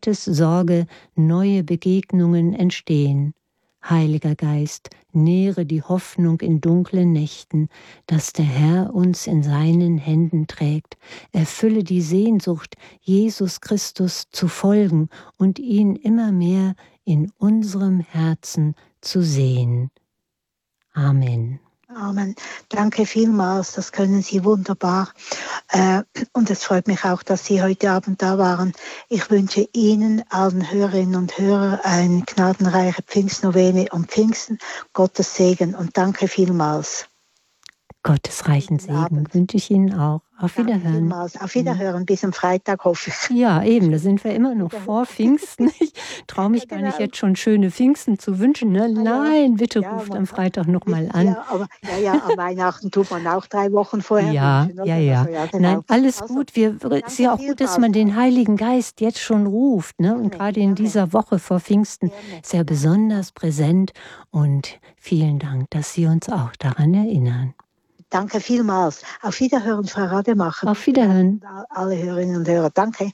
Gottes Sorge neue Begegnungen entstehen. Heiliger Geist, nähre die Hoffnung in dunklen Nächten, dass der Herr uns in seinen Händen trägt. Erfülle die Sehnsucht, Jesus Christus zu folgen und ihn immer mehr in unserem Herzen zu sehen. Amen. Amen. Danke vielmals, das können Sie wunderbar. Und es freut mich auch, dass Sie heute Abend da waren. Ich wünsche Ihnen, allen Hörerinnen und Hörern, eine gnadenreiche Pfingstnovene und Pfingsten, Gottes Segen und danke vielmals. Gottes reichen Segen wünsche ich Ihnen auch. Auf Wiederhören. Auf Wiederhören, bis am Freitag, hoffe ich. Ja, eben, da sind wir immer noch vor Pfingsten. Ich traue mich gar nicht, jetzt schon schöne Pfingsten zu wünschen. Ne? Nein, bitte ruft am Freitag nochmal an. Ja, aber an Weihnachten tut man auch 3 Wochen vorher wünschen. Oder? Ja. Also, ja, genau. Nein, alles gut. Es ist ja auch gut, dass man den Heiligen Geist jetzt schon ruft. Ne? Und gerade in dieser Woche vor Pfingsten ist er besonders präsent. Und vielen Dank, dass Sie uns auch daran erinnern. Danke vielmals. Auf Wiederhören, Frau Rademacher. Auf Wiederhören. Alle Hörerinnen und Hörer, danke.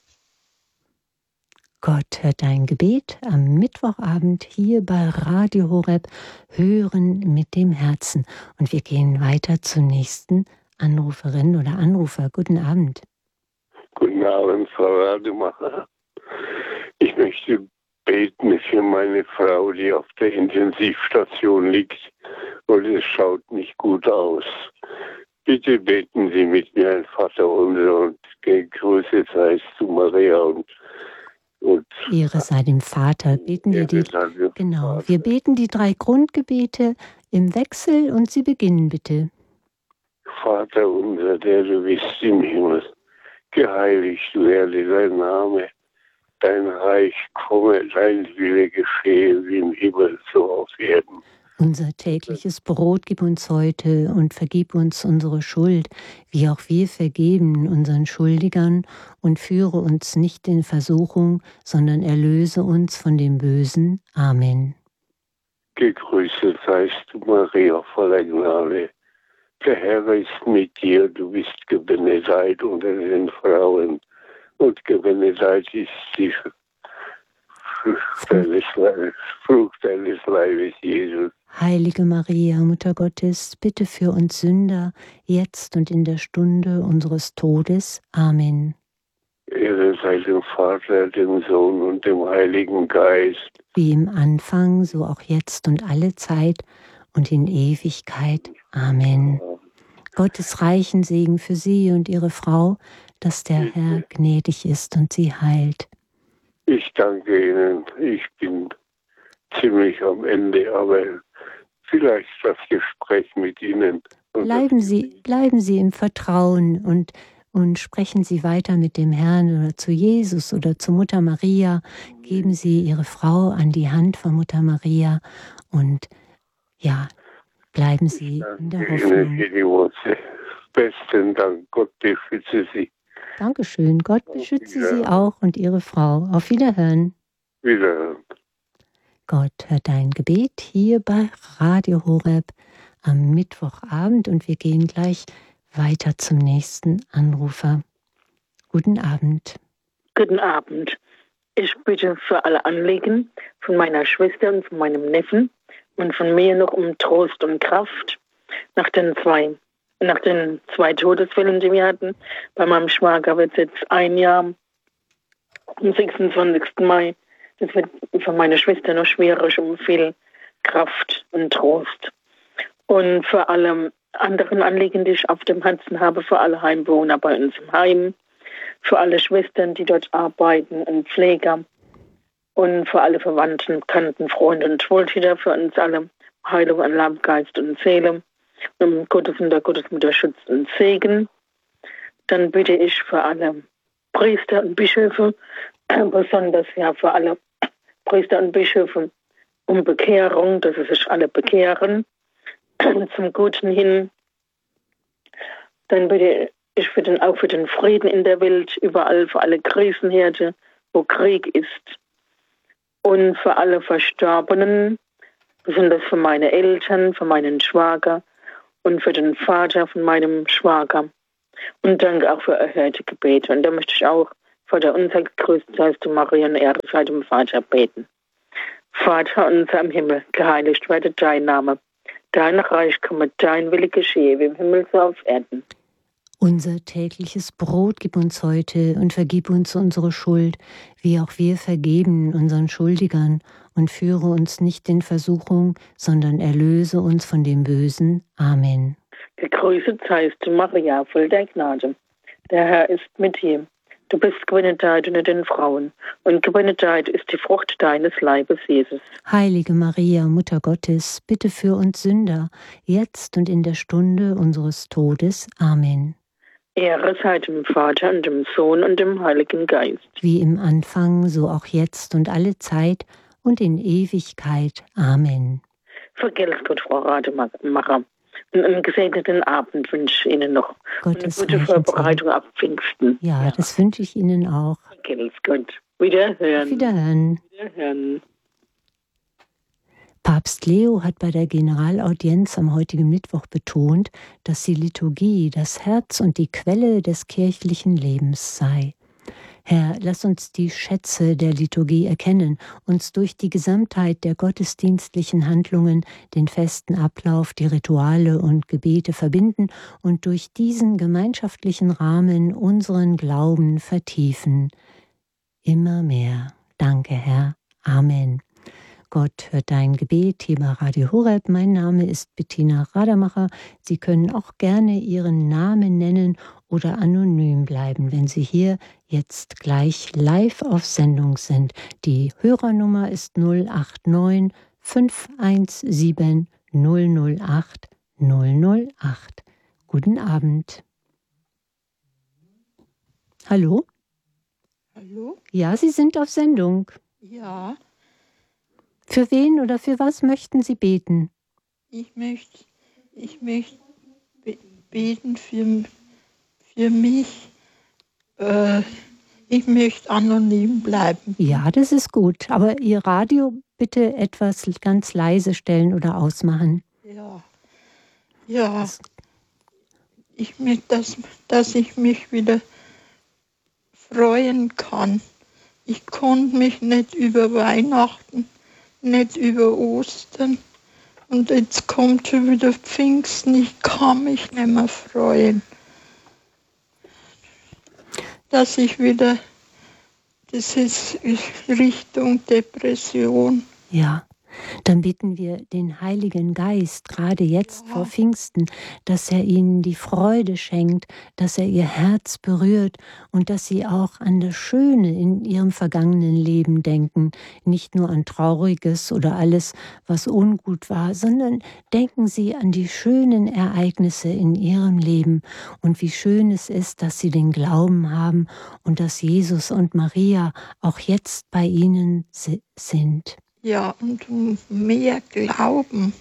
Gott hört dein Gebet am Mittwochabend hier bei Radio Horeb, Hören mit dem Herzen. Und wir gehen weiter zur nächsten Anruferin oder Anrufer. Guten Abend. Guten Abend, Frau Rademacher. Ich möchte beten für meine Frau, die auf der Intensivstation liegt. Und es schaut nicht gut aus. Bitte beten Sie mit mir, ein Vater unser, und gegrüßet seist du, Maria, und Ehre sei dem Vater. Beten wir wir beten die 3 Grundgebete im Wechsel und Sie beginnen bitte. Vater unser, der du bist im Himmel, geheiligt werde dein Name, dein Reich komme, dein Wille geschehe, wie im Himmel, so auf Erden. Unser tägliches Brot gib uns heute und vergib uns unsere Schuld, wie auch wir vergeben unseren Schuldigern, und führe uns nicht in Versuchung, sondern erlöse uns von dem Bösen. Amen. Gegrüßet seist du, Maria, voller Gnade. Der Herr ist mit dir, du bist gebenedeit unter den Frauen, und gebenedeit ist die Frucht deines Leibes, Jesus. Heilige Maria, Mutter Gottes, bitte für uns Sünder, jetzt und in der Stunde unseres Todes. Amen. Ehre sei dem Vater, dem Sohn und dem Heiligen Geist. Wie im Anfang, so auch jetzt und alle Zeit und in Ewigkeit. Amen. Gottes reichen Segen für Sie und Ihre Frau, dass der Herr gnädig ist und Sie heilt. Ich danke Ihnen. Ich bin ziemlich am Ende, aber vielleicht das Gespräch mit Ihnen. Bleiben Sie im Vertrauen und sprechen Sie weiter mit dem Herrn oder zu Jesus oder zu Mutter Maria. Geben Sie Ihre Frau an die Hand von Mutter Maria und bleiben Sie in der Hoffnung. Ihnen die Worte. Besten Dank. Gott beschütze Sie. Dankeschön. Gott beschütze Sie auch und Ihre Frau. Auf Wiederhören. Wiederhören. Gott hört dein Gebet hier bei Radio Horeb am Mittwochabend und wir gehen gleich weiter zum nächsten Anrufer. Guten Abend. Guten Abend. Ich bitte für alle Anliegen von meiner Schwester und von meinem Neffen und von mir noch um Trost und Kraft nach den zwei Todesfällen, die wir hatten. Bei meinem Schwager wird es jetzt 1 Jahr am 26. Mai. Das wird für meine Schwester noch schwierig, um viel Kraft und Trost. Und für alle anderen Anliegen, die ich auf dem Herzen habe, für alle Heimbewohner bei uns im Heim, für alle Schwestern, die dort arbeiten und Pfleger und für alle Verwandten, Bekannten, Freunde und Wohltäter, für uns alle Heilung an Leib, Geist und Seele, um Gottes und der Gottesmutter Schutz und Segen. Dann bitte ich für alle Priester und Bischöfe, besonders für alle Priester und Bischöfe um Bekehrung, dass sie sich alle bekehren zum Guten hin. Dann bitte ich auch für den Frieden in der Welt, überall, für alle Krisenherde, wo Krieg ist. Und für alle Verstorbenen, besonders für meine Eltern, für meinen Schwager und für den Vater von meinem Schwager. Und danke auch für erhörte Gebete. Und da möchte ich auch Vater unser, gegrüßt seist du, Maria, und Ehre sei dem Vater beten. Vater unser im Himmel, geheiligt werde dein Name. Dein Reich komme, dein Wille geschehe, wie im Himmel so auf Erden. Unser tägliches Brot gib uns heute und vergib uns unsere Schuld, wie auch wir vergeben unseren Schuldigern. Und führe uns nicht in Versuchung, sondern erlöse uns von dem Bösen. Amen. Gegrüßet seist du, Maria, voll der Gnade. Der Herr ist mit dir. Du bist gebenedeit unter den Frauen, und gebenedeit ist die Frucht deines Leibes, Jesus. Heilige Maria, Mutter Gottes, bitte für uns Sünder, jetzt und in der Stunde unseres Todes. Amen. Ehre sei dem Vater und dem Sohn und dem Heiligen Geist. Wie im Anfang, so auch jetzt und alle Zeit und in Ewigkeit. Amen. Vergelt's Gott, Frau Rademacher. Und einen gesegneten Abend wünsche ich Ihnen noch. Gottes und eine gute Vorbereitung ab Pfingsten. Ja, das wünsche ich Ihnen auch. Vergelt's Gott. Wiederhören. Wiederhören. Papst Leo hat bei der Generalaudienz am heutigen Mittwoch betont, dass die Liturgie das Herz und die Quelle des kirchlichen Lebens sei. Herr, lass uns die Schätze der Liturgie erkennen, uns durch die Gesamtheit der gottesdienstlichen Handlungen, den festen Ablauf, die Rituale und Gebete verbinden und durch diesen gemeinschaftlichen Rahmen unseren Glauben vertiefen. Immer mehr. Danke, Herr. Amen. Gott hört dein Gebet hier bei Radio Horeb. Mein Name ist Bettina Rademacher. Sie können auch gerne Ihren Namen nennen oder anonym bleiben, wenn Sie hier jetzt gleich live auf Sendung sind. Die Hörernummer ist 089 517 008 008. Guten Abend. Hallo? Hallo? Ja, Sie sind auf Sendung. Ja. Für wen oder für was möchten Sie beten? Ich möchte beten für mich. Ich möchte anonym bleiben. Ja, das ist gut. Aber Ihr Radio bitte etwas ganz leise stellen oder ausmachen. Ja. Ich möchte, dass ich mich wieder freuen kann. Ich konnte mich nicht über Weihnachten, nicht über Ostern. Und jetzt kommt schon wieder Pfingsten. Ich kann mich nicht mehr freuen. Dass ich wieder, das ist Richtung Depression. Ja, dann bitten wir den Heiligen Geist, gerade jetzt vor Pfingsten, dass er ihnen die Freude schenkt, dass er ihr Herz berührt und dass sie auch an das Schöne in ihrem vergangenen Leben denken. Nicht nur an Trauriges oder alles, was ungut war, sondern denken sie an die schönen Ereignisse in ihrem Leben und wie schön es ist, dass sie den Glauben haben und dass Jesus und Maria auch jetzt bei ihnen sind. Ja, und mehr Glauben.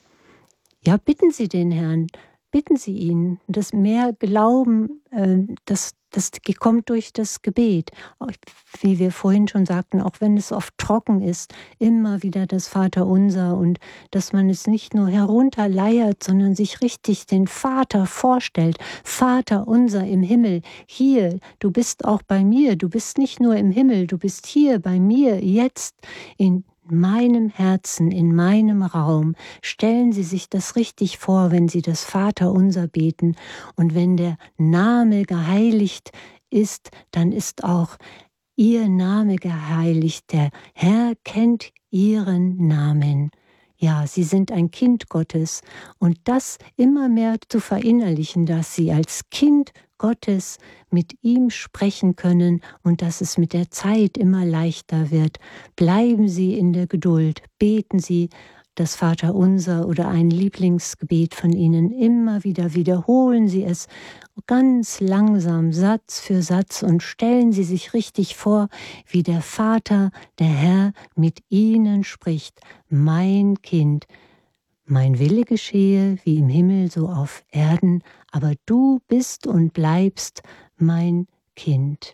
Ja, bitten Sie den Herrn, bitten Sie ihn. Das mehr Glauben, das kommt durch das Gebet. Wie wir vorhin schon sagten, auch wenn es oft trocken ist, immer wieder das Vaterunser und dass man es nicht nur herunterleiert, sondern sich richtig den Vater vorstellt. Vater unser im Himmel, hier, du bist auch bei mir, du bist nicht nur im Himmel, du bist hier bei mir, jetzt in meinem Herzen, in meinem Raum. Stellen Sie sich das richtig vor, wenn Sie das Vaterunser beten. Und wenn der Name geheiligt ist, dann ist auch Ihr Name geheiligt. Der Herr kennt Ihren Namen. Ja, Sie sind ein Kind Gottes. Und das immer mehr zu verinnerlichen, dass Sie als Kind Gottes mit ihm sprechen können und dass es mit der Zeit immer leichter wird. Bleiben Sie in der Geduld, beten Sie das Vaterunser oder ein Lieblingsgebet von Ihnen immer wieder, wiederholen Sie es ganz langsam, Satz für Satz und stellen Sie sich richtig vor, wie der Vater, der Herr mit Ihnen spricht. Mein Kind, mein Wille geschehe, wie im Himmel, so auf Erden, aber du bist und bleibst mein Kind.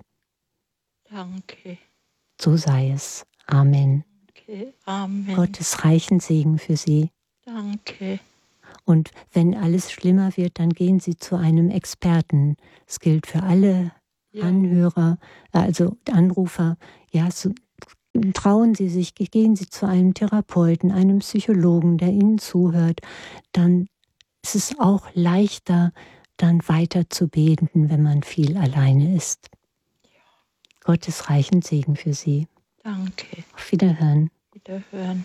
Danke. So sei es. Amen. Danke. Amen. Gottes reichen Segen für Sie. Danke. Und wenn alles schlimmer wird, dann gehen Sie zu einem Experten. Es gilt für alle Anhörer, also Anrufer, ja, so, trauen Sie sich, gehen Sie zu einem Therapeuten, einem Psychologen, der Ihnen zuhört, dann ist es auch leichter, dann weiter zu beten, wenn man viel alleine ist. Gottes reichen Segen für Sie. Danke. Auf Wiederhören. Wiederhören.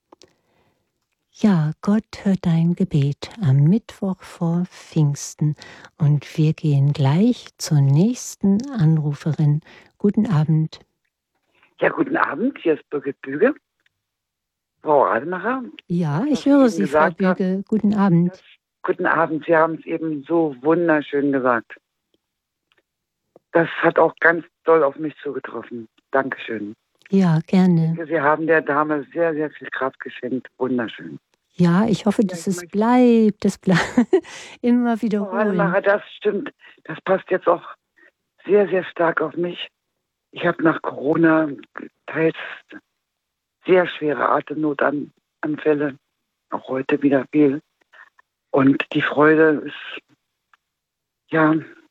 Ja, Gott hört dein Gebet am Mittwoch vor Pfingsten. Und wir gehen gleich zur nächsten Anruferin. Guten Abend. Ja, guten Abend. Hier ist Birgit Büge. Frau Rademacher. Ja, ich höre Sie, Frau Büge. Guten Abend. Guten Abend. Sie haben es eben so wunderschön gesagt. Das hat auch ganz doll auf mich zugetroffen. Dankeschön. Ja, gerne. Sie haben der Dame sehr, sehr viel Kraft geschenkt. Wunderschön. Ja, ich hoffe, dass es bleibt. Das bleibt immer wiederholen. Rademacher, das stimmt. Das passt jetzt auch sehr, sehr stark auf mich. Ich habe nach Corona teils sehr schwere Atemnotanfälle. Auch heute wieder viel. Und die Freude ist ja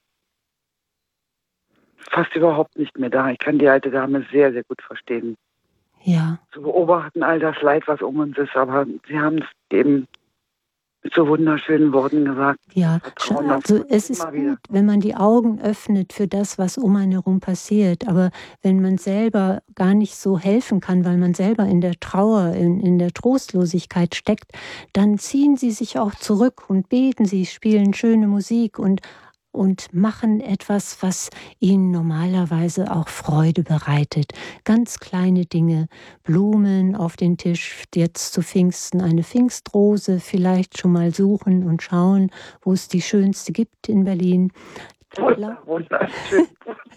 fast überhaupt nicht mehr da. Ich kann die alte Dame sehr, sehr gut verstehen. Ja. Zu beobachten all das Leid, was um uns ist, aber Sie haben es eben mit so wunderschönen Worten gesagt. Ja, also es ist gut, wenn man die Augen öffnet für das, was um einen herum passiert, aber wenn man selber gar nicht so helfen kann, weil man selber in der Trauer, in der Trostlosigkeit steckt, dann ziehen Sie sich auch zurück und beten Sie, spielen schöne Musik und machen etwas, was ihnen normalerweise auch Freude bereitet. Ganz kleine Dinge, Blumen auf den Tisch, jetzt zu Pfingsten eine Pfingstrose, vielleicht schon mal suchen und schauen, wo es die schönste gibt in Berlin. Wunderschön.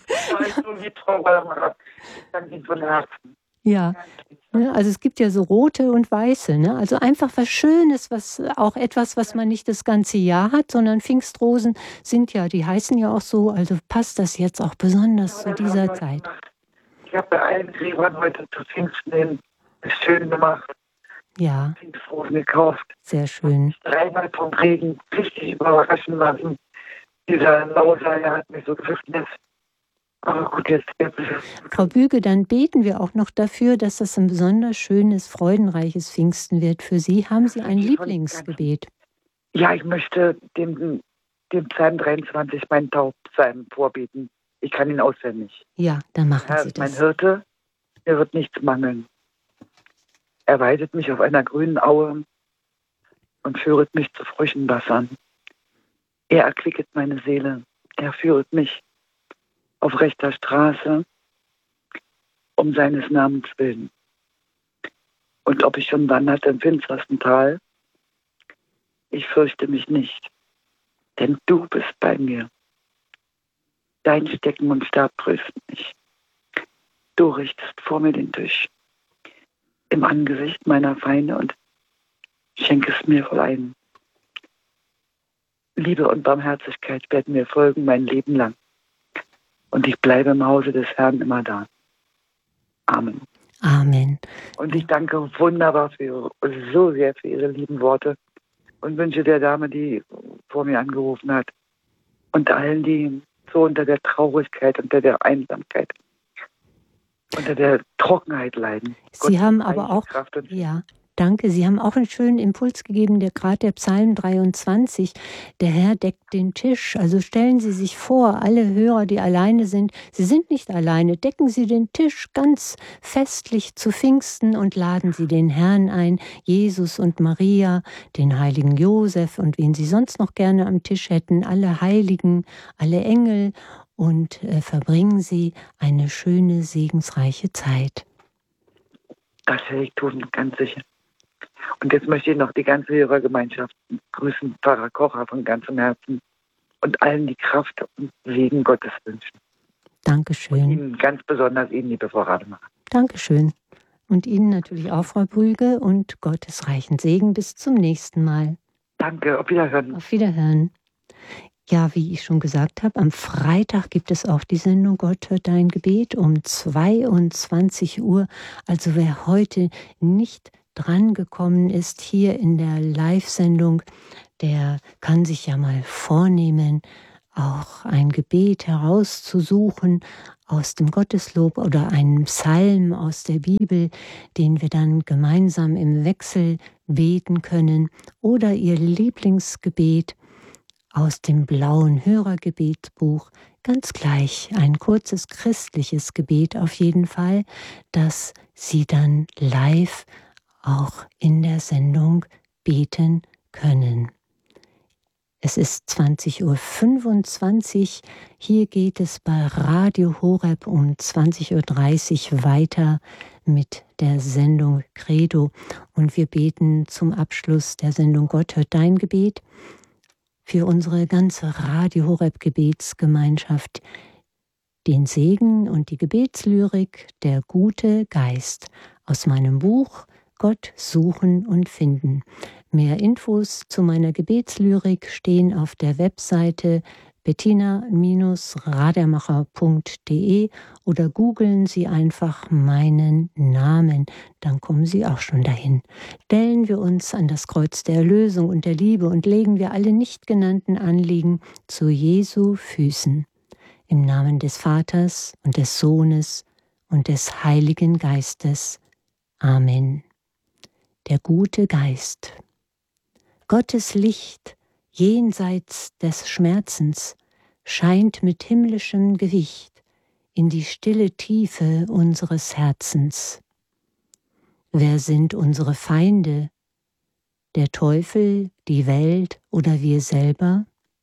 Danke Ihnen von Herzen. Ja. Also es gibt ja so rote und weiße, ne? Also einfach was Schönes, was auch etwas, was man nicht das ganze Jahr hat, sondern Pfingstrosen sind ja, die heißen ja auch so, also passt das jetzt auch besonders zu dieser Zeit. Ich habe bei allen Gräbern heute zu Pfingsten es schön gemacht. Ja. Pfingstrosen gekauft. Sehr schön. Dreimal vom Regen richtig überraschen lassen. Dieser Lauser hat mich so gefürchtet. Aber gut, jetzt. Frau Büge, dann beten wir auch noch dafür, dass das ein besonders schönes, freudenreiches Pfingsten wird für Sie. Haben Sie ein Lieblingsgebet? Ja, ich möchte dem Psalm 23, meinen Taufpsalm, vorbeten. Ich kann ihn auswendig. Ja, dann machen Herr Sie ist das. mein Hirte, mir wird nichts mangeln. Er weidet mich auf einer grünen Aue und führet mich zu frischen Wassern. Er erquicket meine Seele, er führet mich auf rechter Straße, um seines Namens willen. Und ob ich schon wanderte im finstersten Tal, ich fürchte mich nicht, denn du bist bei mir. Dein Stecken und Stab trösten mich. Du richtest vor mir den Tisch im Angesicht meiner Feinde und schenkest mir voll ein. Liebe und Barmherzigkeit werden mir folgen mein Leben lang. Und ich bleibe im Hause des Herrn immer da. Amen. Amen. Und ich danke wunderbar so sehr für Ihre lieben Worte und wünsche der Dame, die vor mir angerufen hat, und allen, die so unter der Traurigkeit, unter der Einsamkeit, unter der Trockenheit leiden. Sie haben aber auch, ja, danke, Sie haben auch einen schönen Impuls gegeben, gerade der Psalm 23, der Herr deckt den Tisch. Also stellen Sie sich vor, alle Hörer, die alleine sind, Sie sind nicht alleine, decken Sie den Tisch ganz festlich zu Pfingsten und laden Sie den Herrn ein, Jesus und Maria, den heiligen Josef und wen Sie sonst noch gerne am Tisch hätten, alle Heiligen, alle Engel, und verbringen Sie eine schöne, segensreiche Zeit. Das werde ich tun, ganz sicher. Und jetzt möchte ich noch die ganze Hörergemeinschaft grüßen, Pfarrer Kocher von ganzem Herzen und allen die Kraft und Segen Gottes wünschen. Dankeschön. Und Ihnen, ganz besonders Ihnen, liebe Frau Rademacher. Dankeschön. Und Ihnen natürlich auch, Frau Brügge, und Gottes reichen Segen bis zum nächsten Mal. Danke, auf Wiederhören. Auf Wiederhören. Ja, wie ich schon gesagt habe, am Freitag gibt es auch die Sendung Gott hört dein Gebet um 22 Uhr. Also wer heute nicht dran gekommen ist hier in der Live-Sendung, der kann sich ja mal vornehmen, auch ein Gebet herauszusuchen aus dem Gotteslob oder einen Psalm aus der Bibel, den wir dann gemeinsam im Wechsel beten können, oder Ihr Lieblingsgebet aus dem blauen Hörergebetsbuch, ganz gleich, ein kurzes christliches Gebet auf jeden Fall, das Sie dann live auch in der Sendung beten können. Es ist 20:25 Uhr. Hier geht es bei Radio Horeb um 20:30 Uhr weiter mit der Sendung Credo. Und wir beten zum Abschluss der Sendung Gott hört dein Gebet für unsere ganze Radio Horeb Gebetsgemeinschaft den Segen und die Gebetslyrik Der gute Geist aus meinem Buch Gott suchen und finden. Mehr Infos zu meiner Gebetslyrik stehen auf der Webseite bettina-radermacher.de oder googeln Sie einfach meinen Namen, dann kommen Sie auch schon dahin. Stellen wir uns an das Kreuz der Erlösung und der Liebe und legen wir alle nicht genannten Anliegen zu Jesu Füßen. Im Namen des Vaters und des Sohnes und des Heiligen Geistes. Amen. Der gute Geist. Gottes Licht jenseits des Schmerzens scheint mit himmlischem Gewicht in die stille Tiefe unseres Herzens. Wer sind unsere Feinde? Der Teufel, die Welt oder wir selber?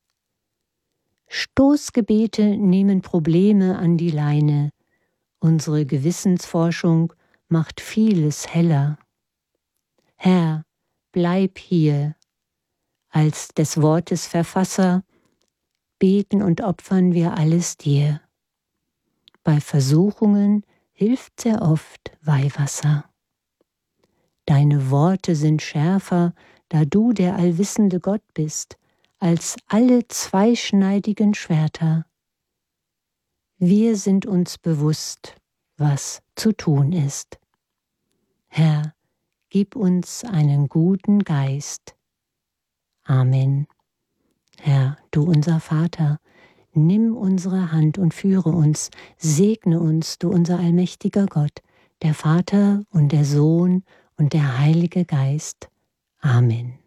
Stoßgebete nehmen Probleme an die Leine. Unsere Gewissensforschung macht vieles heller. Herr, bleib hier. Als des Wortes Verfasser beten und opfern wir alles dir. Bei Versuchungen hilft sehr oft Weihwasser. Deine Worte sind schärfer, da du der allwissende Gott bist, als alle zweischneidigen Schwerter. Wir sind uns bewusst, was zu tun ist. Herr, gib uns einen guten Geist. Amen. Herr, du unser Vater, nimm unsere Hand und führe uns, segne uns, du unser allmächtiger Gott, der Vater und der Sohn und der Heilige Geist. Amen.